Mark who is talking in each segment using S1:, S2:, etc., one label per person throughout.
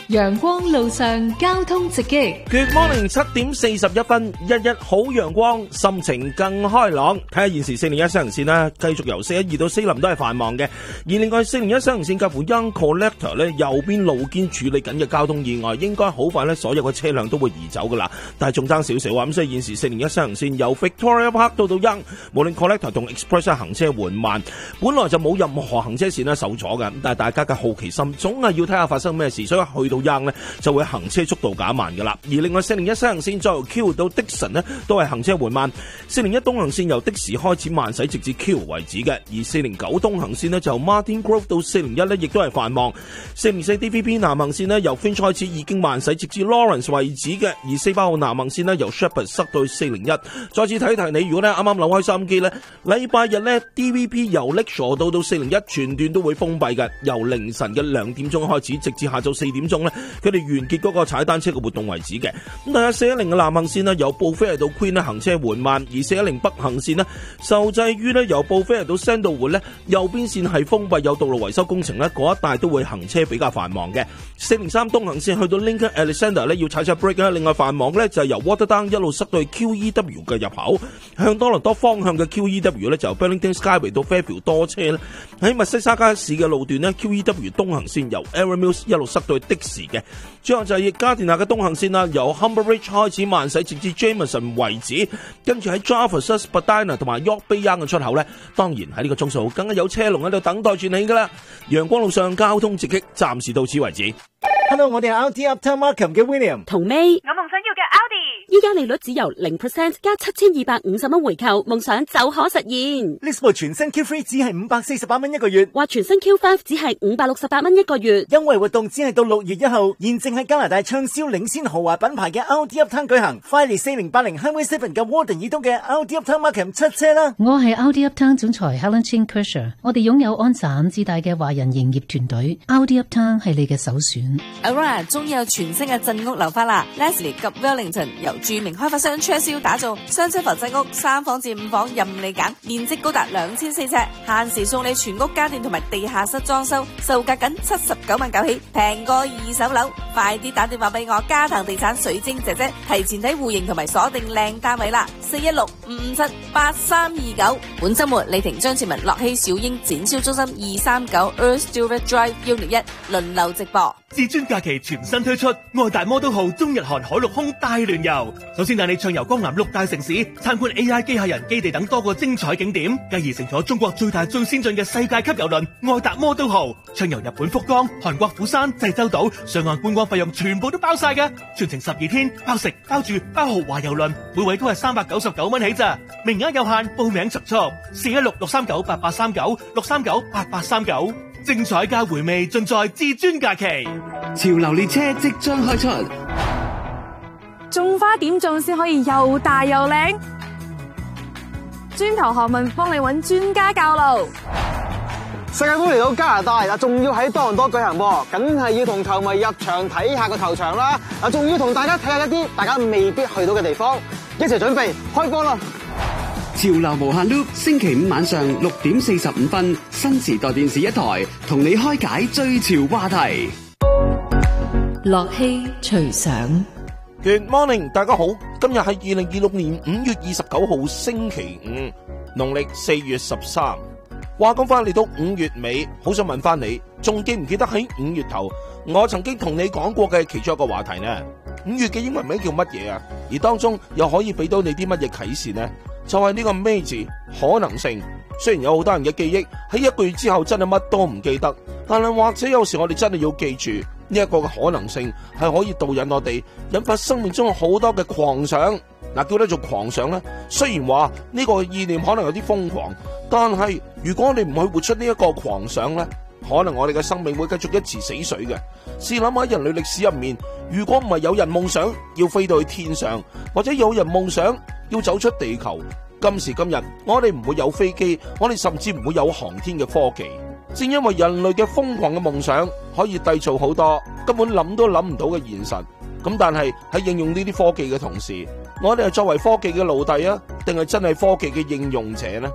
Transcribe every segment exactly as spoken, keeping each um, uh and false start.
S1: 陽光路上交通直擊。
S2: Good morning， 七點四十一分，日日好陽光，心情更開朗。睇下現時四零一西行線啦，繼續由四一二到四林都係繁忙嘅。而另外四零一西行線介乎 Young Collector 咧，右邊路肩處理緊嘅交通意外，應該好快咧，所有嘅車輛都會移走噶啦。但係仲爭少少啊，咁所以現時四零一西行線由 Victoria Park 到到 Young， 無論 Collector 同 Express 行車緩慢，本來就冇任何行車線咧受阻嘅，但係大家嘅好奇心總係要睇下發生咩事，所以去到 Young 咧就會行車速度減慢噶啦。而另外四零一西行線再由 Q 到 Dixon 咧都係行車緩慢，四零一東行線由的士開始慢駛直至 Q 為止嘅，而四零九東行線咧就由 Martin Grove 到四零一咧亦都係繁忙，四零四 D V P 南行線咧由 Finch 開始已經慢駛直至 Lawrence 為止嘅，而四百號南行線咧由 Shepherd 塞到四零一。再次提提你，如果咧啱啱扭開收音機咧，禮拜日咧 D V P 由 Lakeshore 到到四零一全段都會封閉嘅，由凌晨嘅兩點鐘開始，直至下晝四點鐘咧，佢哋完結嗰個踩單車嘅活動為止嘅。咁但係四一零嘅南行線咧由布菲嚟到 Queen 咧行車緩慢，而四一零北行線咧受制於咧由布菲嚟到 Sandalwood 咧右邊線係封閉，有道路維修工程咧，嗰一帶都會行車比較繁忙嘅。四零三東行線去到 Lincoln Alexander 咧要踩踩 break 啦，另外繁忙咧就係由 Waterdown 一路塞到去 Q E W 嘅入口，向多倫多方向嘅 Q E W 咧就由 Burlington Skyway 到 Fairfield 多車咧，喺密西沙加市嘅路段咧 Q E W 東行線由 Erin Mills 一路塞到去的士嘅。最後就係加田納嘅東行線啦，由 Humber Ridge 開始慢駛直至 Jameson 為止，跟住喺 Jarvis、Spadina 同埋 York Bay Yonge 嘅出口咧，當然喺呢個鐘數更加有車龍喺度等待住你噶啦。陽光路上交通直擊，暫時到此為止。
S3: Hello， 我哋係 Audi Uptown Markham 嘅 William
S4: 同 May，
S5: 我夢想要嘅 Audi，
S4: 依家利率只由零 percent 加七千二百五十蚊回購，夢想就可實現。
S3: 呢部全新 Q 三只係五百四十八蚊一個月，
S4: 或全新 Q 五只係五百六十八蚊一個月。
S3: 優惠活動只係到六月一號，現正喺加拿大暢銷領先豪華品牌嘅 Audi Uptown 舉行。快嚟四零八零 Highway seven 嘅 Warden 以東嘅 Audi Uptown Markham 出車啦！
S1: 我係 Audi Uptown 總裁 Helen Chin Kershaw， 我哋擁有安省至大嘅華人營業團隊 ，Audi Uptown 係你嘅首選。
S5: Aurora 終於有全新嘅鎮屋樓花啦 ！Leslie 及 Wellington 由著名開發商 Churchill 打造雙車浮鎮屋，三房至五房任你揀，面積高達兩千四尺，限時送你全屋家電同埋地下室裝修，售價僅七十九萬九起，平過二手樓。快啲打電話俾我嘉騰地產水晶姐姐，提前睇戶型同埋鎖定靚單位啦！四一六五五七八三二九。本周末李婷張志文、樂希小英展銷中心二三九 Earl Stewart Drive Unit 一輪流直播。
S6: 至尊假期全新推出愛達摩都號中日韓海陸空大聯遊，首先帶你暢遊江南六大城市，參觀 A I 機械人基地等多個精彩景點，繼而乘坐中國最大最先進嘅世界級郵輪愛達摩都號，暢遊日本福岡、韓國釜山、濟州島，上岸觀光費用全部都包晒㗎，全程十二天，包食包住包豪華郵輪，每位都係三百九十九蚊起咋，名額有限，報名速速，四一六六三九八八三九六三九八八三九。精彩加回味盡在至尊假期，
S7: 潮流列車即將開出。
S8: 種花點種先可以又大又靚？專投學問幫你揾專家教路。
S9: 世界盃嚟到加拿大嗱，仲要喺多倫多舉行喎，梗係要同球迷入場睇下個球場啦。嗱，仲要同大家睇下一啲大家未必去到嘅地方，一齊準備開波啦！
S7: 潮流無限 loop， 星期五晚上六點四十五分，新時代電視一台同你開解最潮話題。
S1: 樂希隨想
S2: Good morning， 大家好，今日係二零二六年五月二十九號星期五，農曆四月十三。話講翻嚟到五月尾，好想問翻你，仲記唔記得喺五月頭我曾經同你講過嘅其中一個話題呢？五月嘅英文名叫乜嘢啊？而當中又可以俾到你啲乜嘢啟示呢？就係呢個 may 字，可能性。雖然有好多人嘅記憶喺一個月之後真係乜都唔記得，但係或者有時我哋真係要記住呢一個嘅可能性係可以導引我哋引發生命中好多嘅狂想。嗱，叫得做狂想呢，雖然話呢個意念可能有啲瘋狂，但係如果你唔去活出呢一個狂想呢，可能我哋嘅生命會繼續一池死水嘅。試諗下人類歷史入面，如果唔係有人夢想要飛到去天上，或者有人夢想要走出地球，今時今日我哋唔會有飛機，我哋甚至唔會有航天嘅科技。正因為人類嘅瘋狂嘅夢想可以締造好多根本諗都諗唔到嘅現實，咁但係喺應用呢啲科技嘅同時，我哋係作為科技嘅奴隸啊，定係真係科技嘅應用者呢？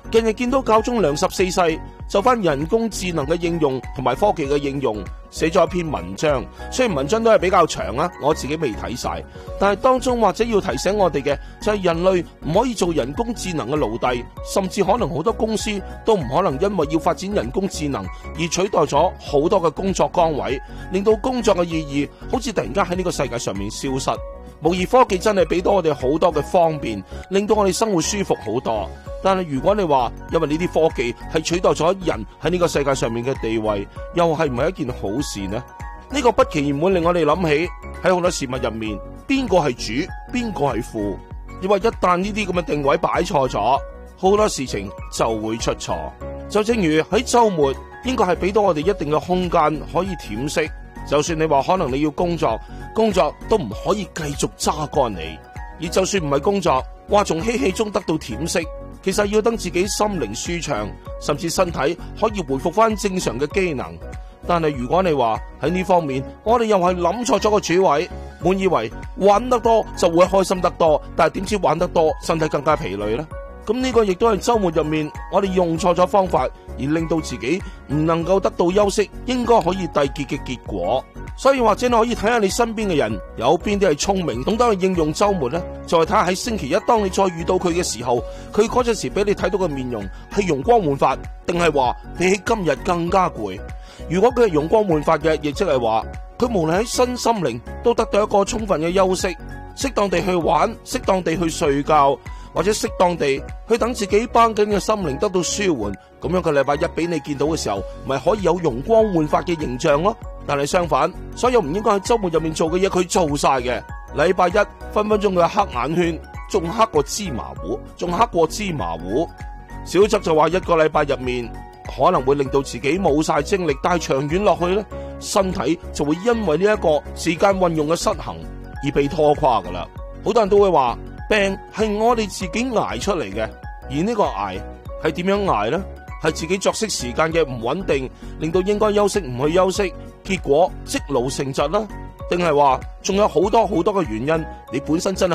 S2: 近日見到教宗良十四世就翻人工智能嘅應用同埋科技嘅應用寫咗一篇文章，雖然文章都係比較長啊，我自己未睇晒，但係當中或者要提醒我哋嘅就係人類唔可以做人工智能嘅奴隸，甚至可能好多公司都唔可能因為要發展人工智能而取代咗好多嘅工作崗位，令到工作嘅意義好似突然間喺呢個世界上面消失。無疑科技真係俾到我哋好多嘅方便，令到我哋生活舒服好多。但係如果你話因為呢啲科技係取代咗人喺呢個世界上面嘅地位，又係唔係一件好事呢？呢個不期然會令我哋諗起喺好多事物入面，邊個係主，邊個係副？因為一旦呢啲咁嘅定位擺錯咗，好多事情就會出錯。就正如喺週末，應該係俾到我哋一定嘅空間可以恬息。就算你話可能你要工作，工作都唔可以繼續揸乾你。而就算唔係工作，話從嬉戲中得到恬息，其實要等自己心靈舒暢，甚至身體可以回復翻正常嘅機能。但係如果你話喺呢方面，我哋又係諗錯咗個主位，滿以為玩得多就會開心得多，但係點知玩得多，身體更加疲累呢？咁呢個亦都係周末入面我哋用錯咗方法，而令到自己唔能夠得到休息應該可以締結嘅結果。所以或者你可以睇下你身邊嘅人有邊啲係聰明懂得去應用周末呢？就係睇下喺星期一當你再遇到佢嘅時候，佢嗰陣時俾你睇到嘅面容係容光煥發，定係話比起今日更加攰？如果佢係容光煥發嘅，亦即係話佢無論喺身心靈都得到一個充分嘅休息，適當地去玩，適當地去睡覺，或者適當地去等自己繃緊嘅心靈得到舒緩，咁樣嘅禮拜一俾你見到嘅時候，咪可以有容光煥發嘅形象咯。但係相反，所有唔應該喺周末入面做嘅嘢，佢做晒嘅。禮拜一分分鐘佢黑眼圈，仲黑過芝麻糊，仲黑過芝麻糊。小則就話一個禮拜入面可能會令到自己冇晒精力，但係長遠落去咧，身體就會因為呢一個時間運用嘅失衡而被拖垮噶啦。好多人都會話病係我哋自己捱出嚟嘅，而呢個捱係點樣捱呢？係自己作息時間嘅唔穩定，令到應該休息唔去休息，結果積勞成疾啦？定係話仲有好多好多嘅原因，你本身真係